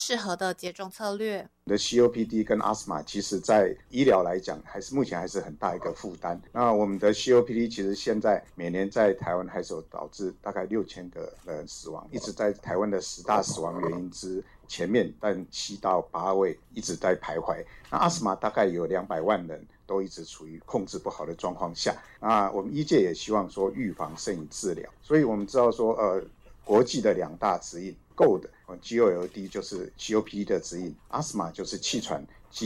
适合的接种策略。 的 COPD 跟 asthma 其实在医疗来讲目前还是很大一个负担。那我们的 COPD 其实现在每年在台湾还是有导致大概6000个人死亡，一直在台湾的10大死亡原因之前面，但7到8位一直在徘徊。那 asthma 大概有200万人都一直处于控制不好的状况下。那我们医界也希望说预防胜于治疗，所以我们知道说国际的2大指引 GOLD GOLD 就是 COPD 的指引， asthma 就是气喘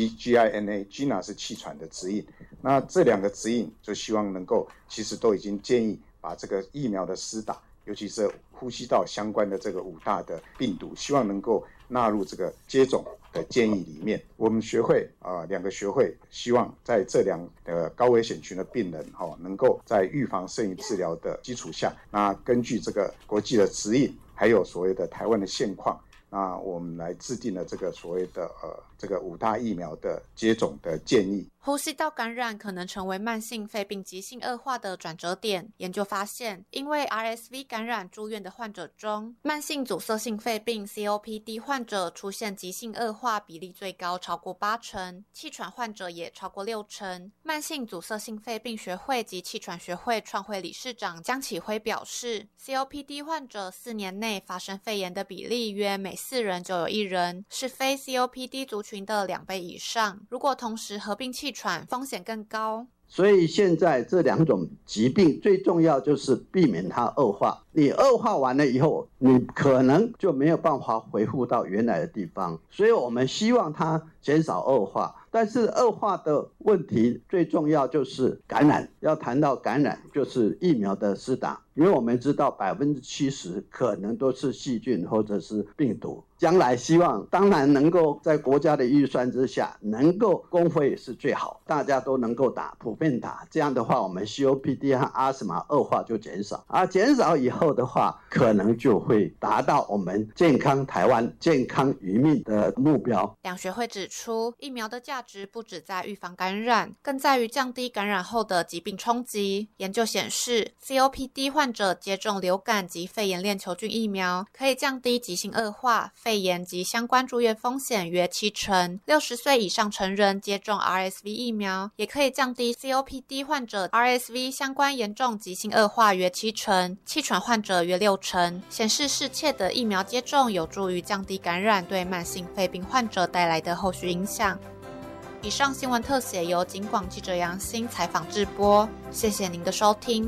GINA 是气喘的指引。那这2个指引就希望能够其实都已经建议把这个疫苗的施打，尤其是呼吸道相关的这个5大的病毒，希望能够纳入这个接种的建议里面。我们学会2个学会希望在这2个高危险群的病人能够在预防胜于治疗的基础下，那根据这个国际的指引还有所谓的台湾的现况，那我们来制定了这个所谓的这个5大疫苗的接种的建议。 呼吸道感染可能成为慢性肺病急性恶化的转折点。研究发现，因为 RSV 感染住院的患者中，慢性阻塞性肺病 COPD 患者出现急性恶化比例最高，超过80%，气喘患者也超过60%。慢性阻塞性肺病学会及气喘学会创会理事长江启辉表示， COPD 患者4年内发生肺炎的比例约每4人就有1人，是非 COPD 族群的2倍以上。如果同时合并气喘，风险更高。 所以现在这2种疾病最重要就是避免它恶化，你恶化完了以后，你可能就没有办法恢复到原来的地方，所以我们希望它减少恶化。但是恶化的问题最重要就是感染，要谈到感染就是疫苗的施打，因为我们知道70%可能都是细菌或者是病毒。将来希望当然能够在国家的预算之下能够公费是最好，大家都能够打，普遍打，这样的话我们 COPD 和 asthma 恶化就减少，减少以后的话可能就会达到我们健康台湾健康余命的目标。 两学会指出，疫苗的价值不只在预防感染，更在于降低感染后的疾病冲击。研究显示， COPD 患者接种流感及肺炎链球菌疫苗可以降低急性恶化、肺炎及相关住院风险约70%。60岁以上成人接种 RSV 疫苗也可以降低 COPD 患者 RSV 相关严重急性恶化约70%，气喘患者约60%，显示适切的疫苗接种有助于降低感染对慢性肺病患者带来的后续影响。以上新闻特写由警广记者杨欣采访制播，谢谢您的收听。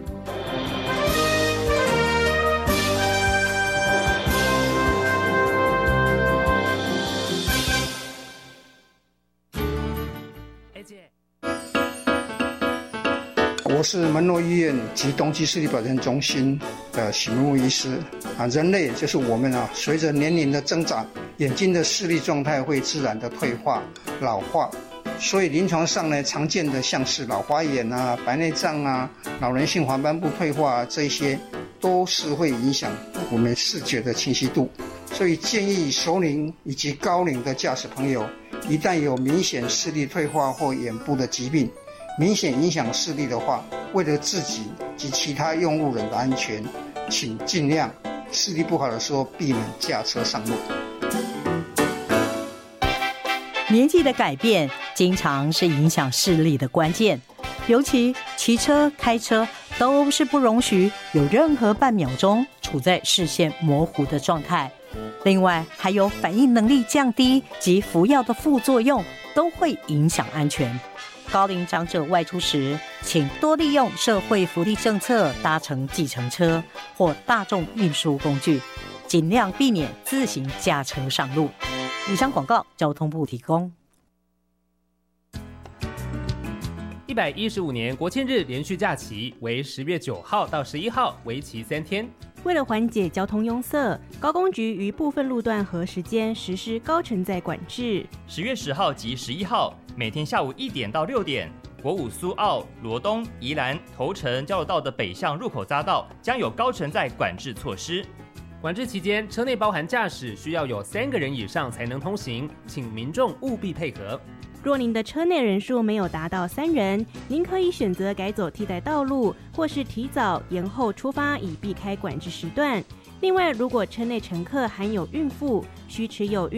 我是门诺医院及东极视力保健中心的许明武医师人类就是我们随着年龄的增长，眼睛的视力状态会自然的退化老化，所以临床上呢常见的像是老花眼白内障老人性黄斑部退化这些都是会影响我们视觉的清晰度，所以建议熟龄以及高龄的驾驶朋友，一旦有明显视力退化或眼部的疾病明显影响视力的话，为了自己及其他用路人的安全，请尽量视力不好的时候避免驾车上路。 年纪的改变经常是影响视力的关键，尤其骑车、开车都是不容许有任何半秒钟处在视线模糊的状态。另外，还有反应能力降低及服药的副作用都会影响安全。高龄长者外出时，请多利用社会福利政策搭乘计程车或大众运输工具，尽量避免自行驾车上路。以上广告交通部提供。 115年国庆日连续假期为10月9号到11号，为期3天。 为了缓解交通拥塞，高公局于部分路段和时间实施高承载管制。 10月10号及11号，每天下午1点到6点，国五苏澳、罗东、宜兰、头城交流道的北向入口匝道将有高承载管制措施。 管制期间，车内包含驾驶需要有3个人以上才能通行，请民众务必配合。 若您的车内人数没有达到3人，您可以选择改走替代道路，或是提早延后出发以避开管制时段。 另外，如果车内乘客含有孕妇，需持有